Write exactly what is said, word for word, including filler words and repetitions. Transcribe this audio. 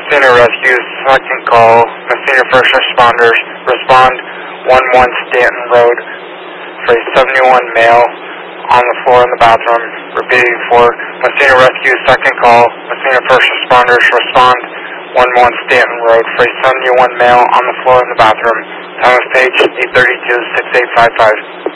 Messina Rescue, second call. Messina First Responders, respond one one Stanton Road for a seventy-one male on the floor in the bathroom. Repeating for Messina Rescue, second call. Messina First Responders, respond one one Stanton Road for a seventy-one male on the floor in the bathroom. Time of page eight thirty-two, six eight five five.